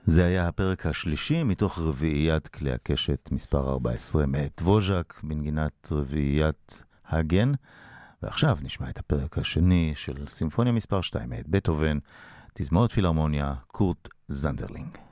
זה היה הפרק השלישי מתוך רביעיית כלי הקשת מספר 14 מאת דבוז'ק בנגינת רביעיית הגן, ועכשיו נשמע את הפרק השני של סימפוניה מספר 2 מאת בטהובן, תזמורת פילהרמוניה, קורט זנדרלינג.